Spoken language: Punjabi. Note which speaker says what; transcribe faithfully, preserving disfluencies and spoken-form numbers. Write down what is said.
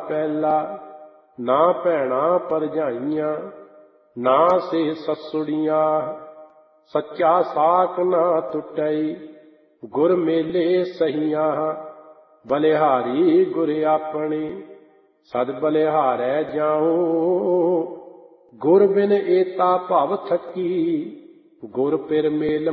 Speaker 1: ਪਹਿਲਾ, ਨਾ ਭੈਣਾਂ ਭਰਜਾਈਆਂ ਨਾ ਸੇ ਸੱਸੁੜੀਆਂ। ਸੱਚਾ ਸਾਕ ਨਾ ਟੁੱਟਈ ਗੁਰ ਮੇਲੇ ਸਹੀਆਂ। ਬਲਿਹਾਰੀ ਗੁਰ ਆਪਣੇ ਸਦ ਬਲਿਹਾਰੈ ਜਾਉ। ਗੁਰ ਬਿਨ ਏਤਾ ਭਵ ਥਕੀ ਗੁਰ ਪਿਰ ਮੇਲ